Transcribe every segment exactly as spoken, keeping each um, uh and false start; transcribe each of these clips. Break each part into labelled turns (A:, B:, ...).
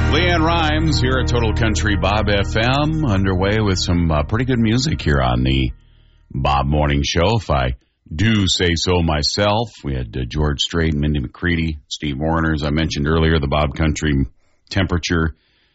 A: Leanne Rhymes here at Total Country Bob F M, underway with some uh, pretty good music here on the Bob Morning Show, if I do say so myself. We had uh, George Strait, Mindy McCready, Steve Warner, as I mentioned earlier, the Bob Country temperature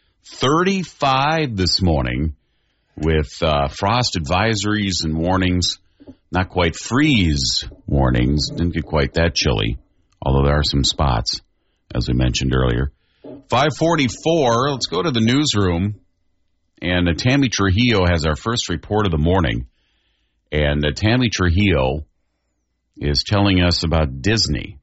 A: thirty-five this morning with uh, frost advisories and warnings, not quite freeze warnings, didn't get quite that chilly, although there are some spots, as we mentioned earlier. five forty-four, let's go to the newsroom, and uh, Tammy Trujillo has our first report of the morning, and uh, Tammy Trujillo is telling us about Disney,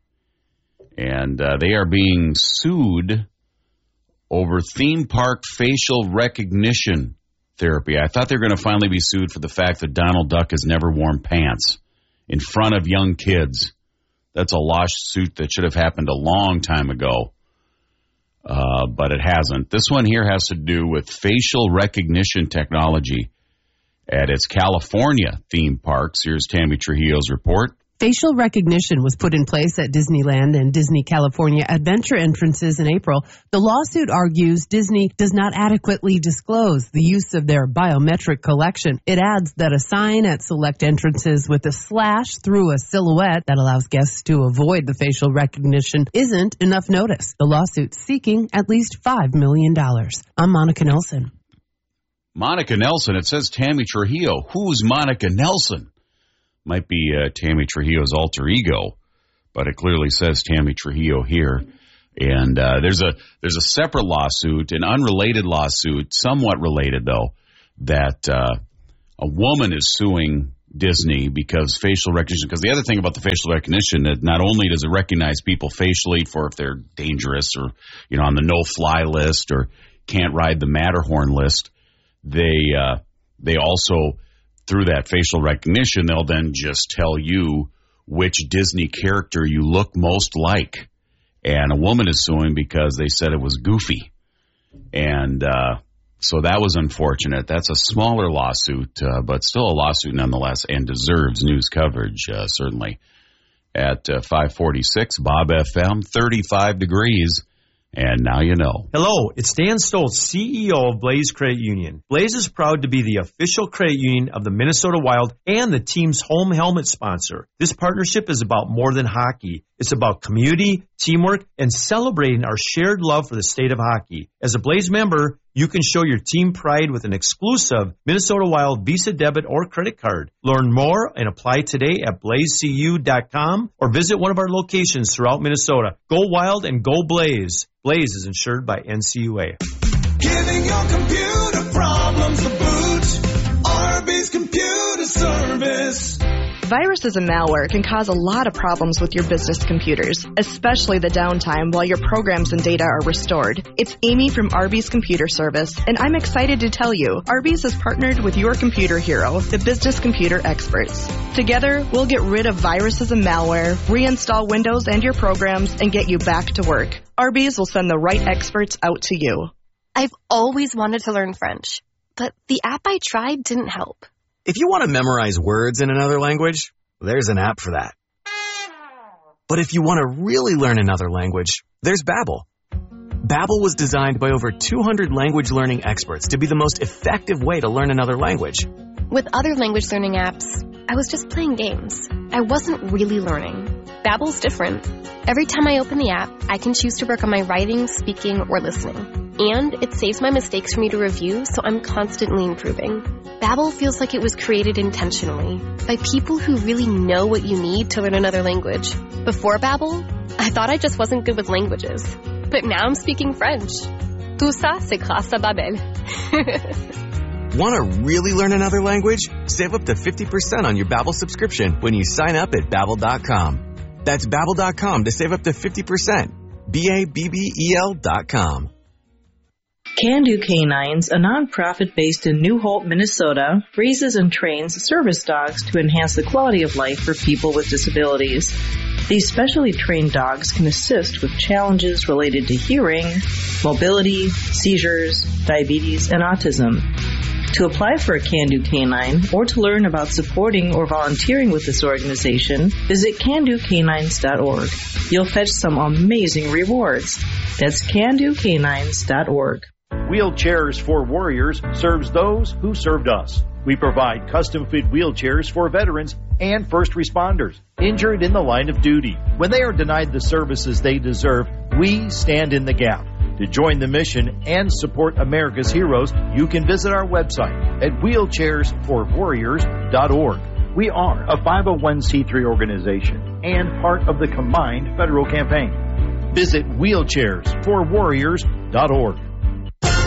A: and uh, they are being sued over theme park facial recognition therapy. I thought they were going to finally be sued for the fact that Donald Duck has never worn pants in front of young kids. That's a lawsuit that should have happened a long time ago. Uh, but it hasn't. This one here has to do with facial recognition technology at its California theme parks. Here's Tammy Trujillo's report.
B: Facial recognition was put in place at Disneyland and Disney California Adventure entrances in April. The lawsuit argues Disney does not adequately disclose the use of their biometric collection. It adds that a sign at select entrances with a slash through a silhouette that allows guests to avoid the facial recognition isn't enough notice. The lawsuit's seeking at least five million dollars. I'm Monica Nelson.
A: Monica Nelson. It says Tammy Trujillo. Who's Monica Nelson? Might be uh, Tammy Trujillo's alter ego, but it clearly says Tammy Trujillo here. And uh, there's a there's a separate lawsuit, an unrelated lawsuit, somewhat related though, that uh, a woman is suing Disney because facial recognition. Because the other thing about the facial recognition, that not only does it recognize people facially for if they're dangerous or you know on the no-fly list or can't ride the Matterhorn list, they uh, they also, through that facial recognition, they'll then just tell you which Disney character you look most like. And a woman is suing because they said it was Goofy. And uh, so that was unfortunate. That's a smaller lawsuit, uh, but still a lawsuit nonetheless, and deserves news coverage, uh, certainly. At uh, five forty-six, Bob F M, thirty-five degrees. And now you know.
C: Hello, it's Dan Stoltz, C E O of Blaze Credit Union. Blaze is proud to be the official credit union of the Minnesota Wild and the team's home helmet sponsor. This partnership is about more than hockey. It's about community, teamwork, and celebrating our shared love for the state of hockey. As a Blaze member, you can show your team pride with an exclusive Minnesota Wild Visa debit or credit card. Learn more and apply today at blaze c u dot com or visit one of our locations throughout Minnesota. Go Wild and go Blaze. Blaze is insured by N C U A.
D: Giving your computer problems a boot. Arby's Computer Service.
E: Viruses and malware can cause a lot of problems with your business computers, especially the downtime while your programs and data are restored. It's Amy from Arby's Computer Service, and I'm excited to tell you, Arby's has partnered with your computer hero, the business computer experts. Together, we'll get rid of viruses and malware, reinstall Windows and your programs, and get you back to work. Arby's will send the right experts out to you.
F: I've always wanted to learn French, but the app I tried didn't help.
G: If you want to memorize words in another language, there's an app for that. But if you want to really learn another language, there's Babbel. Babbel was designed by over two hundred language learning experts to be the most effective way to learn another language.
F: With other language learning apps, I was just playing games. I wasn't really learning. Babbel's different. Every time I open the app, I can choose to work on my writing, speaking, or listening. And it saves my mistakes for me to review, so I'm constantly improving. Babbel feels like it was created intentionally by people who really know what you need to learn another language. Before Babbel, I thought I just wasn't good with languages. But now I'm speaking French. Tout ça, c'est grâce à Babbel.
G: Want to really learn another language? Save up to fifty percent on your Babbel subscription when you sign up at Babbel dot com. That's Babbel dot com to save up to fifty percent. B A B B E L dot com.
H: Can Do Canines, a nonprofit based in New Hope, Minnesota, raises and trains service dogs to enhance the quality of life for people with disabilities. These specially trained dogs can assist with challenges related to hearing, mobility, seizures, diabetes, and autism. To apply for a Can Do Canine or to learn about supporting or volunteering with this organization, visit can do canines dot org. You'll fetch some amazing rewards. That's can do canines dot org.
I: Wheelchairs for Warriors serves those who served us. We provide custom-fit wheelchairs for veterans and first responders injured in the line of duty. When they are denied the services they deserve, we stand in the gap. To join the mission and support America's heroes, you can visit our website at wheelchairs for warriors dot org. We are a five oh one c three organization and part of the combined federal campaign. Visit wheelchairs for warriors dot org.